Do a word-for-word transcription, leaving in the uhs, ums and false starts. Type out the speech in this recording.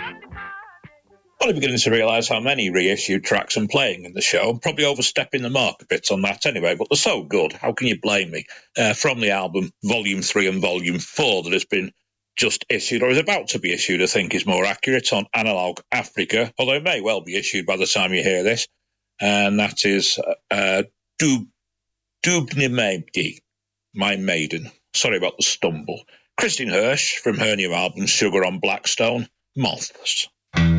I'm beginning to realise how many reissued tracks I'm playing in the show. I'm probably overstepping the mark a bit on that anyway, but they're so good. How can you blame me? Uh, from the album Volume three and Volume four that has been just issued, or is about to be issued, I think is more accurate, on Analog Africa, although it may well be issued by the time you hear this. And that is uh, Dub Dubnimedi, My Maiden. Sorry about the stumble. Christine Hirsch from her new album Sugar on Blackstone, Moths.